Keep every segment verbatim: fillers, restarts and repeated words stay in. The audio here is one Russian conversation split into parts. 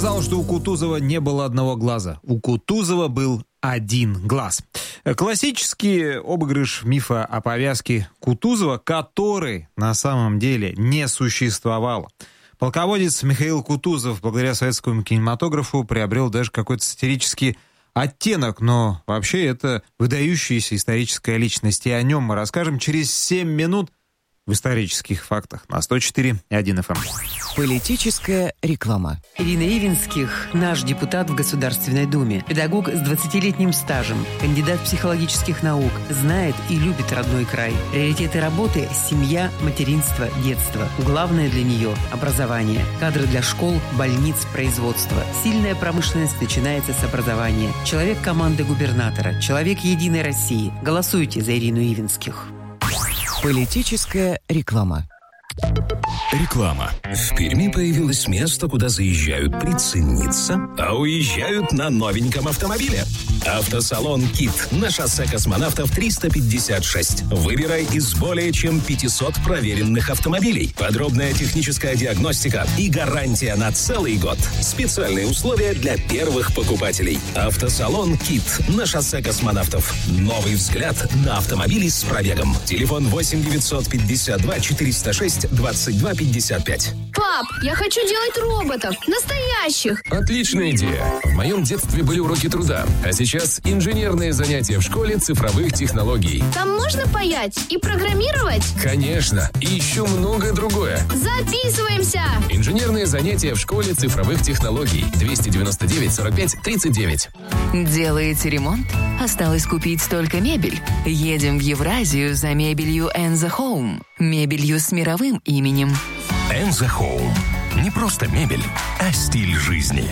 Сказал, что у Кутузова не было одного глаза. У Кутузова был один глаз. Классический обыгрыш мифа о повязке Кутузова, который на самом деле не существовало. Полководец Михаил Кутузов благодаря советскому кинематографу приобрел даже какой-то сатирический оттенок, но вообще это выдающаяся историческая личность, и о нем мы расскажем через семь минут в исторических фактах на сто четыре и один эф эм. Политическая реклама. Ирина Ивинских – наш депутат в Государственной Думе. Педагог с двадцатилетним стажем, кандидат психологических наук, знает и любит родной край. Приоритеты работы – семья, материнство, детство. Главное для нее – образование. Кадры для школ, больниц, производства. Сильная промышленность начинается с образования. Человек команды губернатора. Человек Единой России. Голосуйте за Ирину Ивинских. Политическая реклама. Реклама. В Перми появилось место, куда заезжают прицениться, а уезжают на новеньком автомобиле. Автосалон «Кит» на шоссе Космонавтов триста пятьдесят шесть. Выбирай из более чем пятисот проверенных автомобилей. Подробная техническая диагностика и гарантия на целый год. Специальные условия для первых покупателей. Автосалон «Кит» на шоссе Космонавтов. Новый взгляд на автомобили с пробегом. Телефон восемь девятьсот пятьдесят два четыреста шесть двадцать два пятьдесят пять. Пап, я хочу делать роботов, настоящих. Отличная идея. В моем детстве были уроки труда, а сейчас инженерные занятия в школе цифровых технологий. Там можно паять и программировать? Конечно. И еще многое другое. Записываемся! Инженерные занятия в школе цифровых технологий. двести девяносто девять сорок пять тридцать девять. Делаете ремонт? Осталось купить только мебель. Едем в Евразию за мебелью Enza Home. Мебелью с мировым именем. Enza Home. Не просто мебель, а стиль жизни.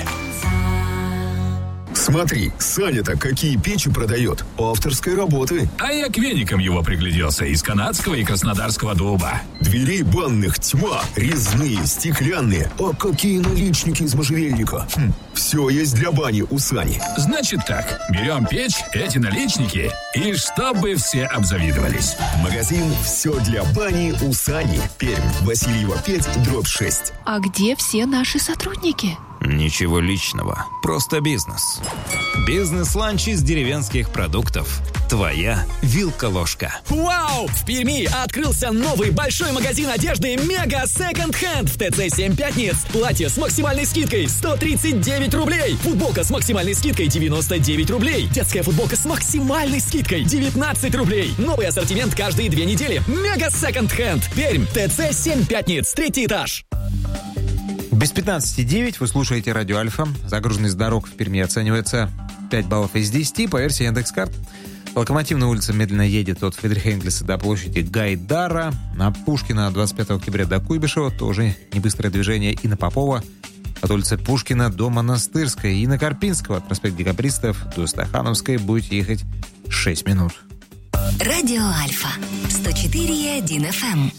Смотри, Саня-то какие печи продает. Авторской работы. А я к веникам его пригляделся. Из канадского и краснодарского дуба. Дверей банных тьма. Резные, стеклянные. А какие наличники из можжевельника. Хм, все есть для бани у Сани. Значит так, берем печь, эти наличники, и чтобы все обзавидовались. Магазин «Все для бани» у Сани. Пермь, Васильева пять, дробь шесть. А где все наши сотрудники? Ничего личного, просто бизнес. Бизнес-ланч из деревенских продуктов. Твоя вилка-ложка. Вау! В Перми открылся новый большой магазин одежды «Мега Секонд Хенд» в ТЦ семь Пятниц. Платье с максимальной скидкой сто тридцать девять рублей. Футболка с максимальной скидкой девяносто девять рублей. Детская футболка с максимальной скидкой девятнадцать рублей. Новый ассортимент каждые две недели. «Мега Секонд Хенд». Пермь, ТЦ семь Пятниц, третий этаж. Без пятнадцати девять вы слушаете радио Альфа. Загруженность дорог в Перми оценивается пять баллов из десяти по версии Яндекс.Карт. Локомотивная улица медленно едет от Фридриха Энгельса до площади Гайдара. На Пушкина двадцать пятого октября до Куйбышева тоже небыстрое движение. И на Попова от улицы Пушкина до Монастырской. И на Карпинского от проспекта Декабристов до Стахановской будете ехать шесть минут. Радио Альфа сто четыре и один эф эм.